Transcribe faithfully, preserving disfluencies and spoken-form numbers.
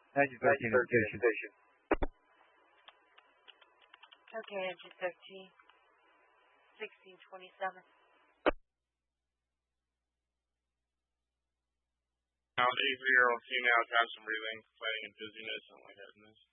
Engine thirteen in station. Okay, engine thirteen. sixteen twenty-seven. Now, eight zero female, have some breathing, fighting and dizziness, something like that in this.